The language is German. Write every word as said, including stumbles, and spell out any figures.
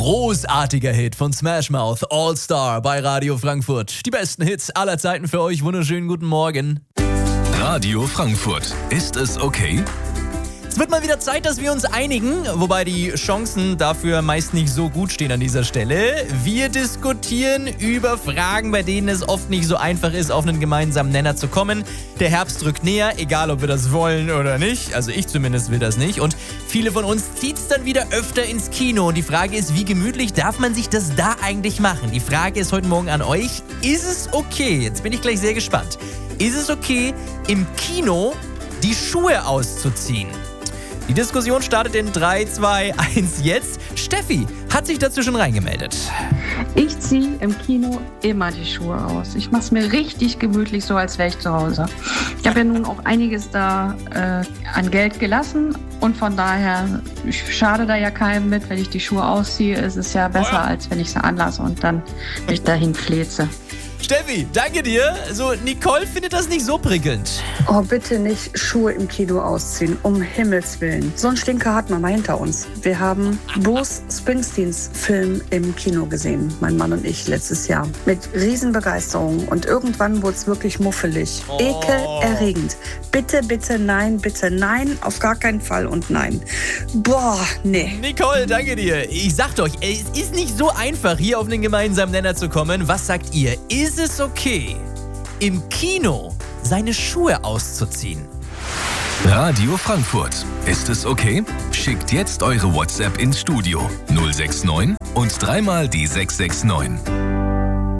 Großartiger Hit von Smash Mouth, All Star bei Radio Frankfurt. Die besten Hits aller Zeiten für euch. Wunderschönen guten Morgen. Radio Frankfurt. Ist es okay? Es wird mal wieder Zeit, dass wir uns einigen, wobei die Chancen dafür meist nicht so gut stehen an dieser Stelle. Wir diskutieren über Fragen, bei denen es oft nicht so einfach ist, auf einen gemeinsamen Nenner zu kommen. Der Herbst rückt näher, egal ob wir das wollen oder nicht. Also ich zumindest will das nicht. Und viele von uns zieht es dann wieder öfter ins Kino. Und die Frage ist, wie gemütlich darf man sich das da eigentlich machen? Die Frage ist heute Morgen an euch, ist es okay, jetzt bin ich gleich sehr gespannt, ist es okay, im Kino die Schuhe auszuziehen? Die Diskussion startet in drei, zwei, eins jetzt. Steffi hat sich dazu schon reingemeldet. Ich ziehe im Kino immer die Schuhe aus. Ich mache es mir richtig gemütlich, so als wäre ich zu Hause. Ich habe ja nun auch einiges da äh, an Geld gelassen und von daher, ich schade da ja keinem mit, wenn ich die Schuhe ausziehe. Es ist ja besser, als wenn ich sie anlasse und dann mich dahin fleze. Steffi, danke dir. So, Nicole findet das nicht so prickelnd. Oh, bitte nicht Schuhe im Kino ausziehen, um Himmels Willen. So einen Stinker hatten wir mal hinter uns. Wir haben Bruce Springsteens Film im Kino gesehen, mein Mann und ich, letztes Jahr. Mit Riesenbegeisterung. Und irgendwann wurde es wirklich muffelig. Oh. Ekelerregend. Bitte, bitte, nein, bitte, nein, auf gar keinen Fall und nein. Boah, nee. Nicole, danke dir. Ich sag euch, es ist nicht so einfach, hier auf einen gemeinsamen Nenner zu kommen. Was sagt ihr? Ist es okay, im Kino seine Schuhe auszuziehen? Radio Frankfurt. Ist es okay? Schickt jetzt eure WhatsApp ins Studio null sechs neun und dreimal die sechs sechs neun.